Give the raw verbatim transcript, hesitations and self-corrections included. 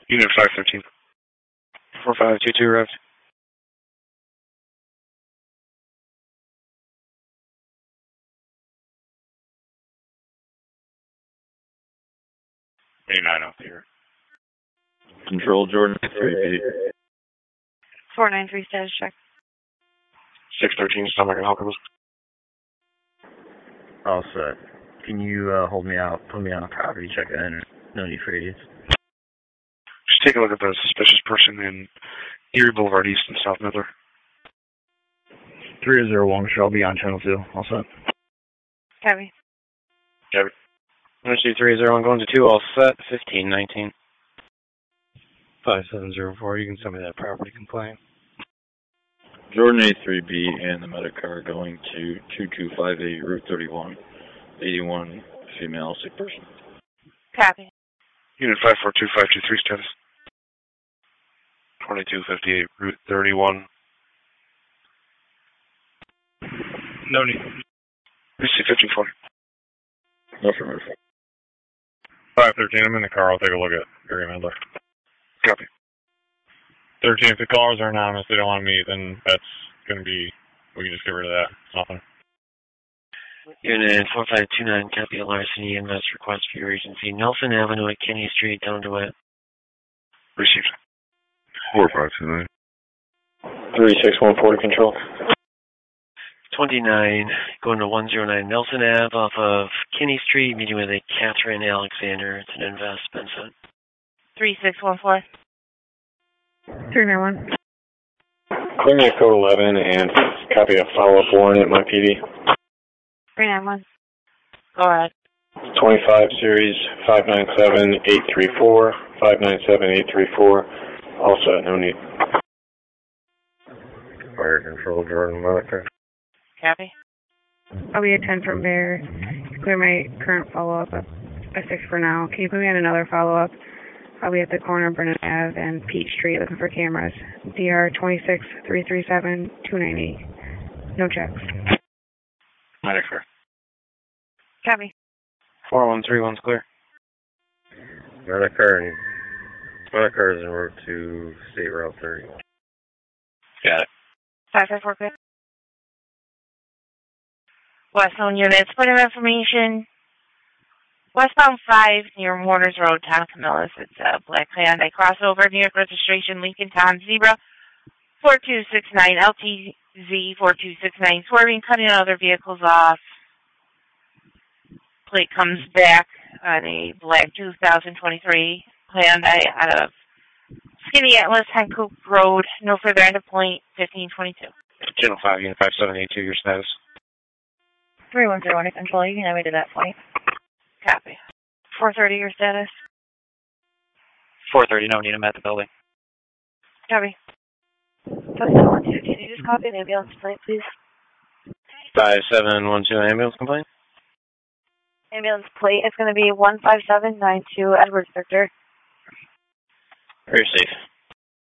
Unit five thirteen. four five two two arrived. eighty-nine out here. Control, Jordan, three B. four nine three status check. six thirteen, stomach and alcohol. All set. Can you uh, hold me out, put me on a property check in? No need for idiots. Just take a look at the suspicious person in Erie Boulevard East and South Midler. three zero one, shall be on channel two. All set. Copy. Copy. Energy three zero one going to two, all set, fifteen nineteen. five seven zero four, you can send me that property complaint. Jordan A three B and the medic car going to two two five eight Route thirty-one. eighty-one female sick person. Copy. Unit five four two five two three status. twenty-two fifty-eight Route thirty-one. No need. B C fifteen forty. No for move. five thirteen, I'm in the car. I'll take a look at Gary Medler. Copy. thirteen, if the callers are anonymous, they don't want to meet, then that's going to be, we can just get rid of that. It's nothing. Unit four five two nine, copy a larceny and mass request for your agency. Nelson Avenue at Kinney Street, down to it. Received. four five two nine. three six one four to control. twenty-nine, going to one zero nine Nelson Ave off of Kinney Street, meeting with a Catherine Alexander. It's an invest, Benson. three six one four. three nine one. Clear me a code eleven and copy a follow-up warrant at my P D. three nine one. Go ahead. twenty-five series five nine seven eight three four, five nine seven eight three four. All set, no need. Fire control, Jordan Medic. Copy. I'll be at ten from there. Clear my current follow-up at a six for now. Can you put me on another follow-up? I'll be at the corner of Brennan Ave and Peach Street looking for cameras. D R two six three three seven two nine eight. No checks. Medic. Copy. four one three one's clear. Medicare and Medicare is en route to State Route thirty. Got it. five five four clear. Westbound units, point of information. Westbound five near Warners Road, Tom Camillus. It's a black Hyundai crossover, New York registration, Lincoln Tom Zebra, four two six nine L T Z four two six nine, swerving, cutting other vehicles off. Plate comes back on a black two thousand twenty-three Hyundai out of Skinny Atlas, Hankook Road. No further end of point, fifteen twenty-two. Channel five, Unit five seven eight two, your status. three one zero one to control, you can have me to that point. Copy. four thirty, your status. four thirty, no need, I'm at the building. Copy. Can you just copy the ambulance plate, please? five seven one two, ambulance complaint? Ambulance plate is going to be one five seven nine two, Edwards Victor. Very safe.